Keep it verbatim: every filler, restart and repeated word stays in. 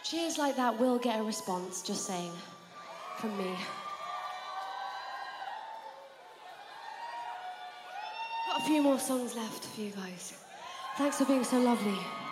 Cheers like that will get a response, just saying, from me. Got a few more songs left for you guys. Thanks for being so lovely.